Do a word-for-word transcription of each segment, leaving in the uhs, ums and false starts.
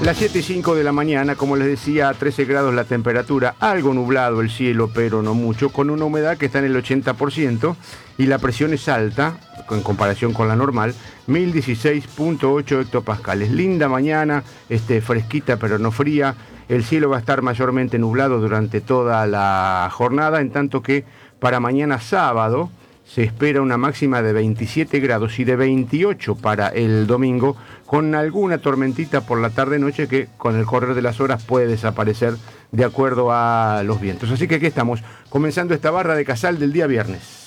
Las siete y cinco de la mañana, como les decía, a trece grados la temperatura, algo nublado el cielo, pero no mucho, con una humedad que está en el ochenta por ciento y la presión es alta, en comparación con la normal, mil dieciséis punto ocho hectopascales. Linda mañana, este, fresquita pero no fría. El cielo va a estar mayormente nublado durante toda la jornada, en tanto que para mañana sábado se espera una máxima de veintisiete grados y de veintiocho para el domingo, con alguna tormentita por la tarde-noche que con el correr de las horas puede desaparecer de acuerdo a los vientos. Así que aquí estamos, comenzando esta barra de Casal del día viernes.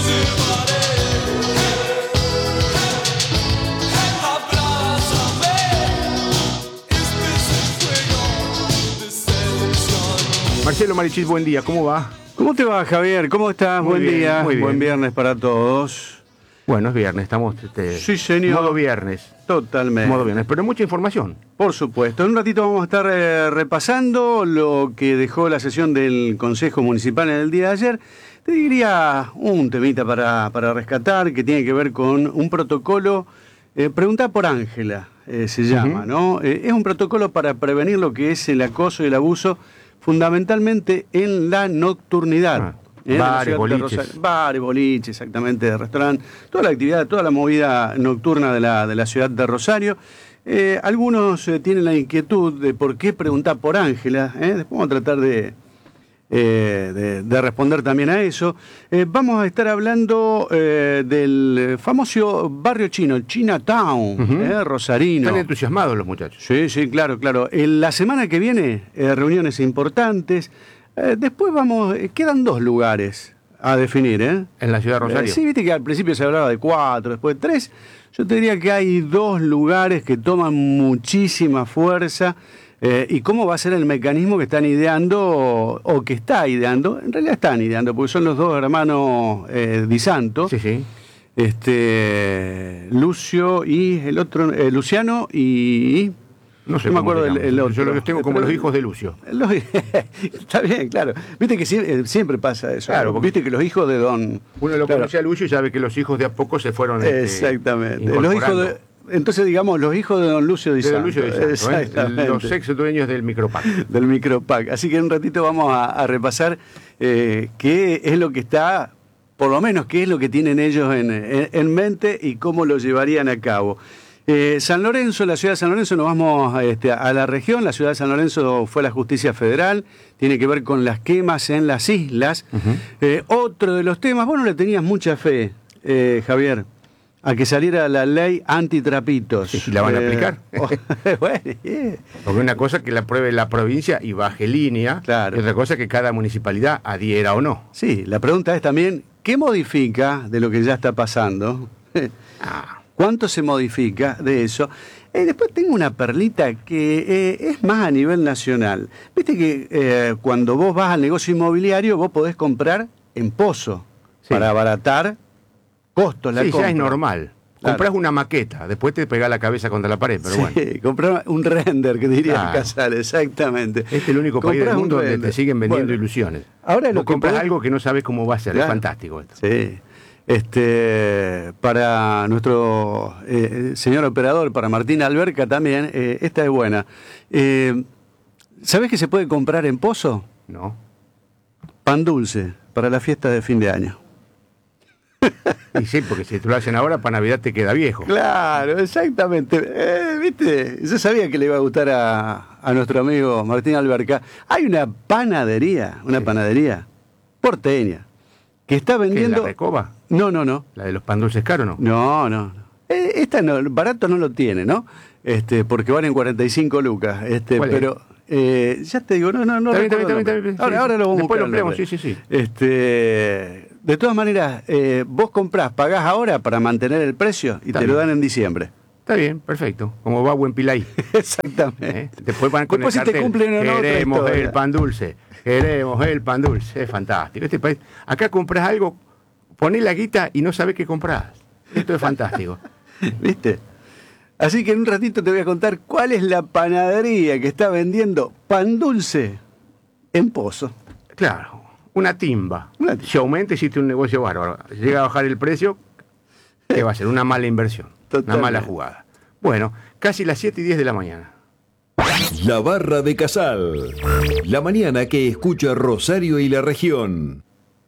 Marcelo Marichis, buen día, ¿cómo va? ¿Cómo te va, Javier? ¿Cómo estás? Muy Buen bien, día, muy bien. Buen viernes para todos. Bueno, es viernes, estamos este, Sí, señor. modo viernes. Totalmente. Modo viernes, pero mucha información. Por supuesto. En un ratito vamos a estar eh, repasando lo que dejó la sesión del Consejo Municipal en el día de ayer. Te diría un temita para, para rescatar que tiene que ver con un protocolo, eh, preguntá por Ángela, eh, se llama, Uh-huh. ¿no? Eh, es un protocolo para prevenir lo que es el acoso y el abuso, fundamentalmente en la nocturnidad. Ah, ¿eh? bares, De boliches. Rosario. Bares, boliches, exactamente, restaurante, toda la actividad, toda la movida nocturna de la, de la ciudad de Rosario. Eh, algunos eh, tienen la inquietud de por qué preguntar por Ángela, ¿eh? Después vamos a tratar de, eh, de, de responder también a eso. Eh, vamos a estar hablando eh, del famoso barrio chino, Chinatown, Uh-huh. ¿eh? Rosarino. Están entusiasmados los muchachos. Sí, sí, claro, claro. En la semana que viene, eh, reuniones importantes. Eh, después vamos, eh, quedan dos lugares a definir, ¿eh? En la ciudad de Rosario. Eh, sí, viste que al principio se hablaba de cuatro, después de tres. Yo te diría que hay dos lugares que toman muchísima fuerza. Eh, ¿Y cómo va a ser el mecanismo que están ideando o, o que está ideando? En realidad están ideando, porque son los dos hermanos eh, Di Santo. Sí, sí. Este, Lucio y el otro, eh, Luciano y... No sé No me cómo acuerdo se el, llama. el otro. Yo los tengo como Pero- los hijos de Lucio. Los- Está bien, claro. Viste que siempre, siempre pasa eso. Claro, porque- Viste que los hijos de don... Uno lo Claro. conoce a Lucio y sabe que los hijos de a poco se fueron este, Exactamente. Los incorporando. hijos de, entonces, digamos, los hijos de don Lucio Di De don Santo. Lucio de Santo, ¿eh? Exactamente. Los ex dueños del Micropac. Del Micropac. Así que en un ratito vamos a, a repasar eh, qué es lo que está, por lo menos qué es lo que tienen ellos en, en, en mente y cómo lo llevarían a cabo. Eh, San Lorenzo, la ciudad de San Lorenzo, nos vamos este, a la región. La ciudad de San Lorenzo fue a la justicia federal, tiene que ver con las quemas en las islas. Uh-huh. Eh, otro de los temas, vos no le tenías mucha fe, eh, Javier, a que saliera la ley antitrapitos. Sí, ¿la van a aplicar? Bueno, yeah. Porque una cosa es que la apruebe la provincia y baje línea, Claro. y otra cosa es que cada municipalidad adhiera o no. Sí, la pregunta es también, ¿qué modifica de lo que ya está pasando? Ah, ¿Cuánto se modifica de eso? Eh, después tengo una perlita que eh, es más a nivel nacional. Viste que eh, cuando vos vas al negocio inmobiliario, vos podés comprar en pozo Sí. para abaratar costos. La sí, compra. ya es normal. Claro. Comprás una maqueta, después te pegás la cabeza contra la pared, pero Sí, bueno. comprar un render, que diría Claro. Casal, exactamente. Este es el único país del Comprás un mundo donde render. te siguen vendiendo Bueno, ilusiones. ahora lo Vos que compras podés- algo que no sabes cómo va a ser, Claro. es fantástico esto. Sí. Este, para nuestro eh, señor operador, para Martín Alberca también, eh, esta es buena. Eh, ¿Sabés que se puede comprar en Pozo? ¿No? Pan dulce para la fiesta de fin de año. Y sí, porque si te lo hacen ahora, para Navidad te queda viejo. Claro, exactamente. Eh, ¿Viste? Yo sabía que le iba a gustar a, a nuestro amigo Martín Alberca. Hay una panadería, una Sí. panadería porteña, que está ¿Qué es vendiendo... la Recoba? No, no, no. ¿La de los pan dulces caros, no? No, no. no. Eh, esta no, barato no lo tiene, ¿no? Este, porque valen cuarenta y cinco lucas. Este, ¿Cuál es? pero eh, ya te digo, no, no, no. Está bien, está recuerdo bien, está el bien, nombre. está bien. Ahora, Sí, ahora sí. lo vamos a Después lo buscar el ampliamos, nombre. sí, sí, sí. Este, de todas maneras, eh, vos comprás, pagás ahora para mantener el precio y Está te lo bien. dan en diciembre. Está bien, perfecto. Como va buen Pilay. Exactamente. ¿eh? Después van con Después el si te cartel, cumplen o no, otra queremos historia. el pan dulce, queremos el pan dulce. Es fantástico. Este país, acá compras algo, ponés la guita y no sabés qué comprás. Esto es fantástico. ¿Viste? Así que en un ratito te voy a contar cuál es la panadería que está vendiendo pan dulce en Pozo. Claro, una timba. Una timba. Si aumenta, hiciste un negocio bárbaro. Llega a bajar el precio, ¿qué va a ser? Una mala inversión. Totalmente. Una mala jugada. Bueno, casi las siete y diez de la mañana. La Barra de Casal. La mañana que escucha Rosario y la región.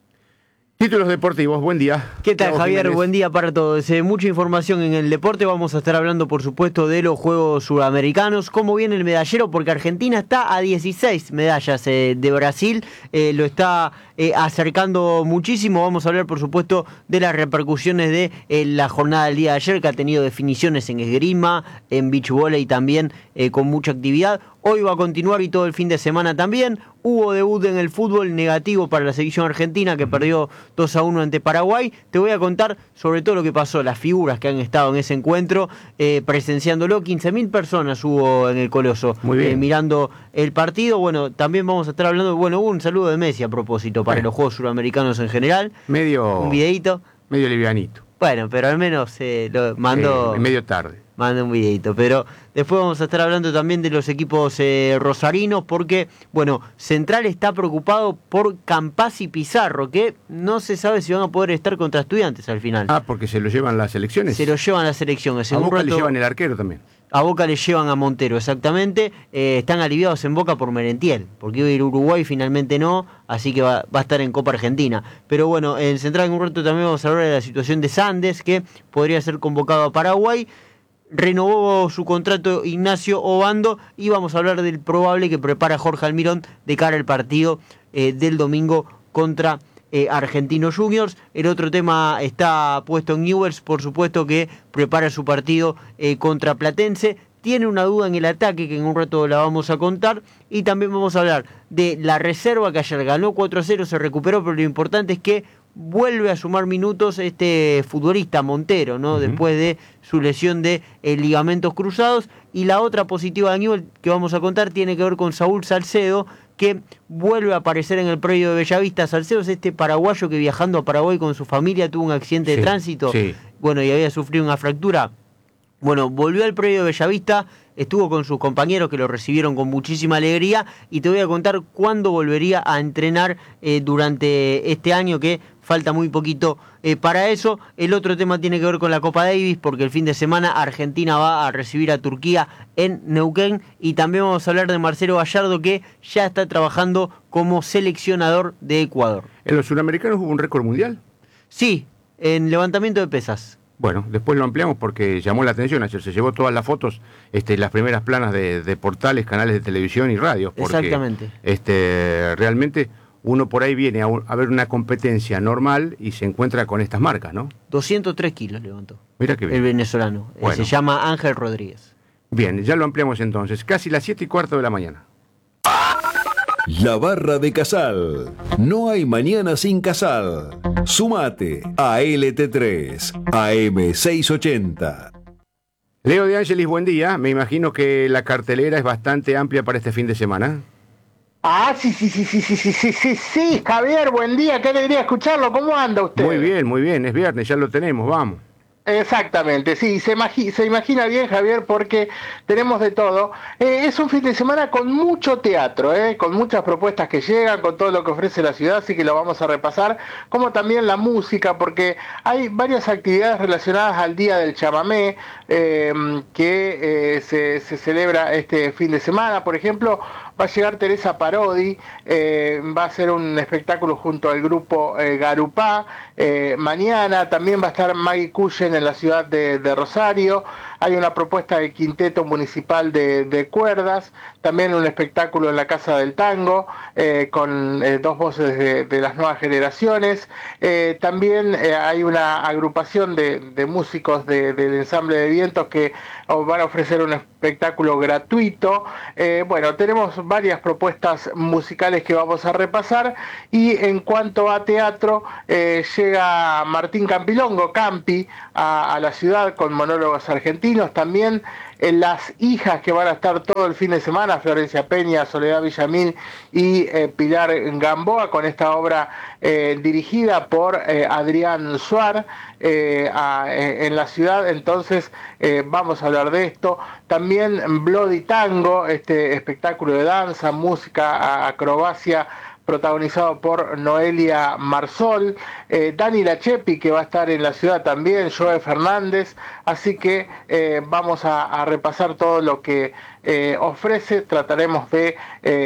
Títulos deportivos, buen día. ¿Qué tal, Thiago Javier? Jiménez. Buen día para todos. Eh, mucha información en el deporte. Vamos a estar hablando, por supuesto, de los Juegos Sudamericanos. ¿Cómo viene el medallero? Porque Argentina está a dieciséis medallas eh, de Brasil. Eh, lo está eh, acercando muchísimo. Vamos a hablar, por supuesto, de las repercusiones de eh, la jornada del día de ayer, que ha tenido definiciones en esgrima, en beach volley también, eh, con mucha actividad. Hoy va a continuar y todo el fin de semana también. Hubo debut en el fútbol negativo para la selección argentina, que perdió dos a uno ante Paraguay. Te voy a contar sobre todo lo que pasó, las figuras que han estado en ese encuentro, eh, presenciándolo. quince mil personas hubo en el Coloso, Muy bien. eh, mirando el partido. Bueno, también vamos a estar hablando, bueno, hubo un saludo de Messi a propósito para Bueno. los Juegos Sudamericanos en general. Medio, Un videíto. medio livianito. Bueno, pero al menos eh, lo mandó... Eh, medio tarde. Manda un videito, pero después vamos a estar hablando también de los equipos eh, rosarinos, porque, bueno, Central está preocupado por Campaz y Pizarro, que no se sabe si van a poder estar contra Estudiantes al final. Ah, porque se lo llevan las elecciones. Se lo llevan las elecciones. A En un Boca le rato- llevan el arquero también. A Boca le llevan a Montero, exactamente. Eh, están aliviados en Boca por Merentiel, porque iba a ir a Uruguay, finalmente no, así que va, va a estar en Copa Argentina. Pero bueno, en Central en un rato también vamos a hablar de la situación de Sandes, que podría ser convocado a Paraguay. Renovó su contrato Ignacio Obando y vamos a hablar del probable que prepara Jorge Almirón de cara al partido eh, del domingo contra eh, Argentinos Juniors. El otro tema está puesto en Newell's, por supuesto que prepara su partido eh, contra Platense. Tiene una duda en el ataque que en un rato la vamos a contar. Y también vamos a hablar de la reserva que ayer ganó cuatro a cero, se recuperó, pero lo importante es que vuelve a sumar minutos este futbolista Montero, ¿no? Uh-huh. Después de su lesión de eh, ligamentos cruzados. Y la otra positiva de Newell que vamos a contar tiene que ver con Saúl Salcedo, que vuelve a aparecer en el predio de Bellavista. Salcedo es este paraguayo que viajando a Paraguay con su familia tuvo un accidente Sí, de tránsito, sí. bueno, y había sufrido una fractura. Bueno, volvió al predio de Bellavista, estuvo con sus compañeros que lo recibieron con muchísima alegría, y te voy a contar cuándo volvería a entrenar eh, durante este año, que falta muy poquito eh, para eso. El otro tema tiene que ver con la Copa Davis, porque el fin de semana Argentina va a recibir a Turquía en Neuquén, y también vamos a hablar de Marcelo Gallardo, que ya está trabajando como seleccionador de Ecuador. ¿En los sudamericanos hubo un récord mundial? Sí, en levantamiento de pesas. Bueno, después lo ampliamos porque llamó la atención. Ayer se llevó todas las fotos, este, las primeras planas de, de portales, canales de televisión y radios. Porque, Exactamente. Este, realmente uno por ahí viene a, un, a ver una competencia normal y se encuentra con estas marcas, ¿no? doscientos tres kilos levantó. Mira qué bien. El venezolano. Bueno. Se llama Ángel Rodríguez. Bien, ya lo ampliamos entonces. Casi las siete y cuarto de la mañana. La Barra de Casal. No hay mañana sin Casal. Sumate a L T tres, A M seiscientos ochenta. Leo de Ángelis, buen día. Me imagino que la cartelera es bastante amplia para este fin de semana. Ah, sí, sí, sí, sí, sí, sí, sí, sí, sí, Javier, buen día, qué alegría escucharlo, ¿cómo anda usted? Muy bien, muy bien, es viernes, ya lo tenemos, vamos. Exactamente, sí, se, imagi- se imagina bien, Javier, porque tenemos de todo. Eh, es un fin de semana con mucho teatro, eh, con muchas propuestas que llegan, con todo lo que ofrece la ciudad, así que lo vamos a repasar, como también la música, porque hay varias actividades relacionadas al Día del Chamamé eh, que eh, se, se celebra este fin de semana. Por ejemplo, va a llegar Teresa Parodi, eh, va a hacer un espectáculo junto al grupo eh, Garupá. Eh, mañana también va a estar Maggie Cullen en la ciudad de, de Rosario. Hay una propuesta del Quinteto Municipal de, de Cuerdas, también un espectáculo en la Casa del Tango, eh, con eh, dos voces de, de las nuevas generaciones. Eh, también eh, hay una agrupación de, de músicos de, del ensamble de vientos que van a ofrecer un espectáculo gratuito. Eh, bueno, tenemos varias propuestas musicales que vamos a repasar, y en cuanto a teatro, eh, llega Martín Campilongo, Campi, a, a la ciudad con monólogos argentinos. También eh, las hijas que van a estar todo el fin de semana, Florencia Peña, Soledad Villamil y eh, Pilar Gamboa, con esta obra eh, dirigida por eh, Adrián Suar eh, a, eh, en la ciudad. Entonces eh, vamos a hablar de esto. También Bloody Tango, este espectáculo de danza, música, acrobacia protagonizado por Noelia Marsol, eh, Dani Lachepi, que va a estar en la ciudad también, Joe Fernández, así que eh, vamos a, a repasar todo lo que eh, ofrece, trataremos de... Eh,